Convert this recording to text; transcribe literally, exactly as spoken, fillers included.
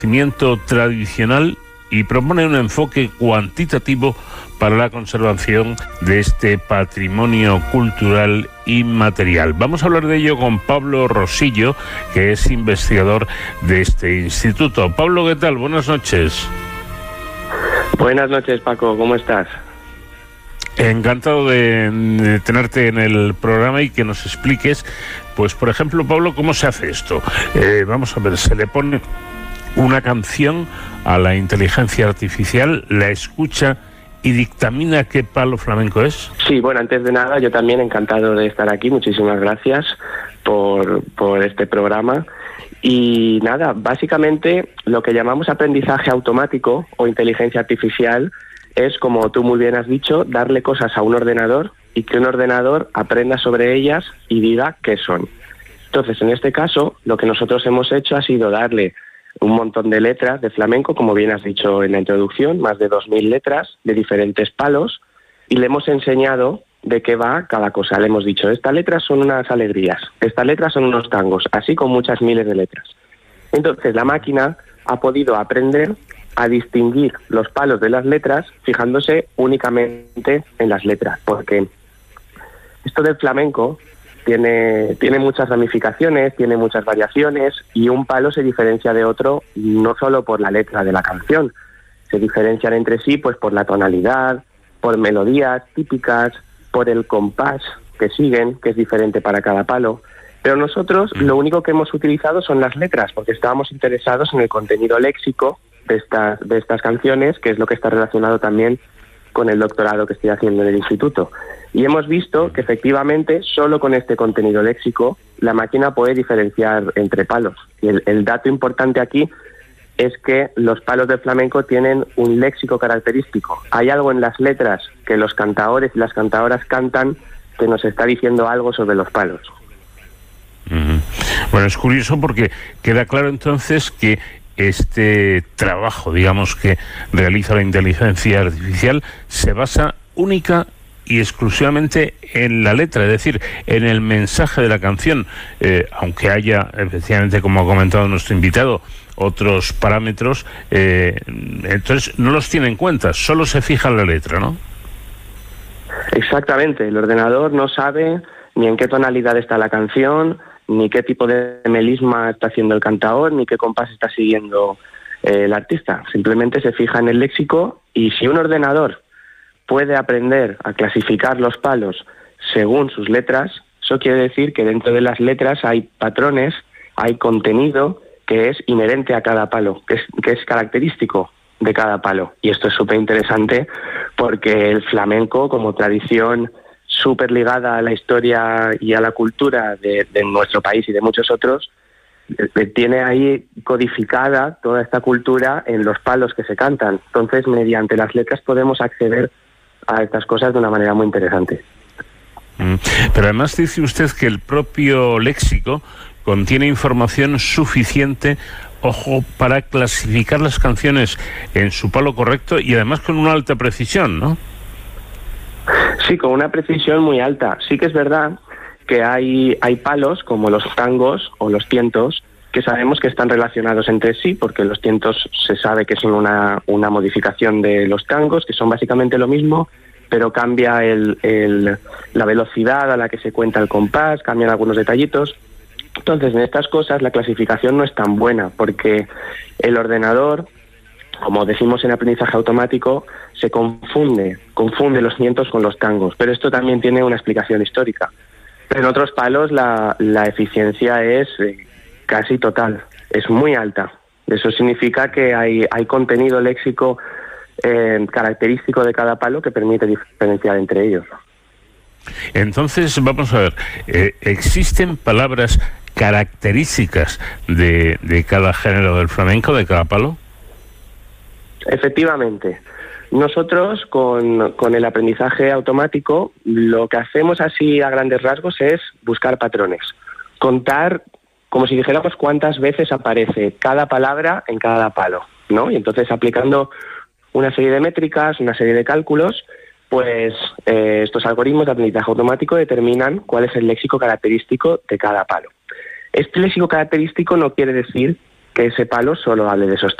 conocimiento tradicional y propone un enfoque cuantitativo para la conservación de este patrimonio cultural inmaterial. Vamos a hablar de ello con Pablo Rosillo, que es investigador de este instituto. Pablo, ¿qué tal? Buenas noches. Buenas noches, Paco, ¿cómo estás? Encantado de, de tenerte en el programa y que nos expliques, pues por ejemplo, Pablo, ¿cómo se hace esto? Eh, vamos a ver, se le pone una canción a la inteligencia artificial, la escucha y dictamina qué palo flamenco es. Sí, bueno, antes de nada, yo también encantado de estar aquí. Muchísimas gracias por, por este programa. Y nada, básicamente lo que llamamos aprendizaje automático o inteligencia artificial es, como tú muy bien has dicho, darle cosas a un ordenador y que un ordenador aprenda sobre ellas y diga qué son. Entonces, en este caso, lo que nosotros hemos hecho ha sido darle un montón de letras de flamenco, como bien has dicho en la introducción, más de dos mil letras de diferentes palos, y le hemos enseñado de qué va cada cosa. Le hemos dicho, estas letras son unas alegrías, estas letras son unos tangos, así con muchas miles de letras. Entonces la máquina ha podido aprender a distinguir los palos de las letras fijándose únicamente en las letras, porque esto del flamenco tiene, tiene muchas ramificaciones, tiene muchas variaciones, y un palo se diferencia de otro no solo por la letra de la canción, se diferencian entre sí pues por la tonalidad, por melodías típicas, por el compás que siguen, que es diferente para cada palo. Pero nosotros lo único que hemos utilizado son las letras, porque estábamos interesados en el contenido léxico de estas, de estas canciones, que es lo que está relacionado también con el doctorado que estoy haciendo en el instituto. Y hemos visto que efectivamente solo con este contenido léxico la máquina puede diferenciar entre palos. Y el, el dato importante aquí es que los palos del flamenco tienen un léxico característico. Hay algo en las letras que los cantaores y las cantadoras cantan que nos está diciendo algo sobre los palos. Uh-huh. Bueno, es curioso porque queda claro entonces que este trabajo, digamos, que realiza la inteligencia artificial se basa única y exclusivamente en la letra, es decir, en el mensaje de la canción, eh, aunque haya, efectivamente, como ha comentado nuestro invitado, otros parámetros, eh, entonces no los tiene en cuenta, solo se fija en la letra, ¿no? Exactamente, el ordenador no sabe ni en qué tonalidad está la canción, ni qué tipo de melisma está haciendo el cantador, ni qué compás está siguiendo eh, el artista. Simplemente se fija en el léxico, y si un ordenador puede aprender a clasificar los palos según sus letras, eso quiere decir que dentro de las letras hay patrones, hay contenido que es inherente a cada palo, que es, que es característico de cada palo. Y esto es súper interesante porque el flamenco, como tradición súper ligada a la historia y a la cultura de, de nuestro país y de muchos otros, tiene ahí codificada toda esta cultura en los palos que se cantan. Entonces, mediante las letras podemos acceder a estas cosas de una manera muy interesante. Pero además dice usted que el propio léxico contiene información suficiente, ojo, para clasificar las canciones en su palo correcto y además con una alta precisión, ¿no? Sí, con una precisión muy alta. Sí que es verdad que hay, hay palos como los tangos o los tientos que sabemos que están relacionados entre sí, porque los tientos se sabe que son una, una modificación de los tangos, que son básicamente lo mismo, pero cambia el, el, la velocidad a la que se cuenta el compás, cambian algunos detallitos. Entonces, en estas cosas la clasificación no es tan buena, porque el ordenador, como decimos en aprendizaje automático, se confunde, confunde los tientos con los tangos, pero esto también tiene una explicación histórica. Pero en otros palos la, la eficiencia es eh, casi total, es muy alta. Eso significa que hay, hay contenido léxico eh, característico de cada palo que permite diferenciar entre ellos. Entonces, vamos a ver, eh, ¿existen palabras características de, de cada género del flamenco, de cada palo? Efectivamente. Nosotros con, con el aprendizaje automático lo que hacemos así a grandes rasgos es buscar patrones, contar como si dijéramos cuántas veces aparece cada palabra en cada palo, ¿no? Y entonces aplicando una serie de métricas, una serie de cálculos, pues eh, estos algoritmos de aprendizaje automático determinan cuál es el léxico característico de cada palo. Este léxico característico no quiere decir que ese palo solo hable de esos